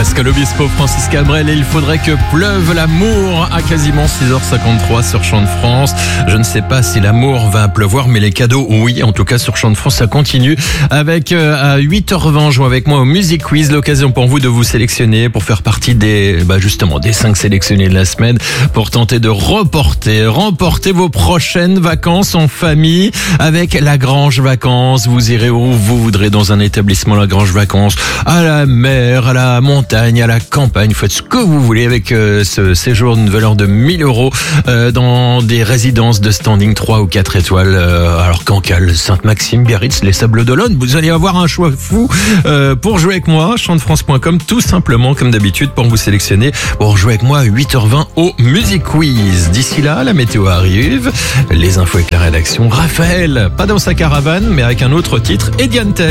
Pascal Obispo, Francis Cabrel, et il faudrait que pleuve l'amour à quasiment 6h53 sur Chant de France. Je ne sais pas si l'amour va pleuvoir, mais les cadeaux, oui. En tout cas, sur Chant de France, ça continue avec à 8h20, jouez avec moi au Music Quiz. L'occasion pour vous de vous sélectionner pour faire partie des 5 sélectionnés de la semaine pour tenter de remporter vos prochaines vacances en famille avec Lagrange Vacances. Vous irez où vous voudrez dans un établissement Lagrange Vacances, à la mer, à la montagne, à la campagne. Faites ce que vous voulez avec ce séjour d'une valeur de 1 000 euros dans des résidences de standing 3 ou 4 étoiles. Alors Cancale, Sainte-Maxime, Biarritz, les Sables d'Olonne. Vous allez avoir un choix fou pour jouer avec moi. Chantefrance.com, tout simplement comme d'habitude pour vous sélectionner. Pour jouer avec moi à 8h20 au Music Quiz. D'ici là, la météo arrive. Les infos avec la rédaction. Raphaël, pas dans sa caravane, mais avec un autre titre. Et Diane Tell.